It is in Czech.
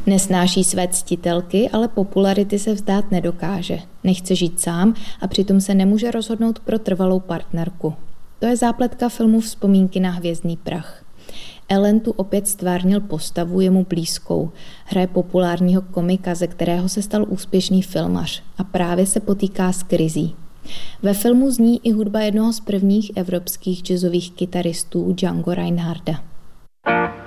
Nesnáší své ctitelky, ale popularity se vzdát nedokáže. Nechce žít sám a přitom se nemůže rozhodnout pro trvalou partnerku. To je zápletka filmu Vzpomínky na hvězdný prach. Ellen tu opět stvárnil postavu jemu blízkou. Hraje populárního komika, ze kterého se stal úspěšný filmař a právě se potýká s krizí. Ve filmu zní i hudba jednoho z prvních evropských jazzových kytaristů Django Reinharda.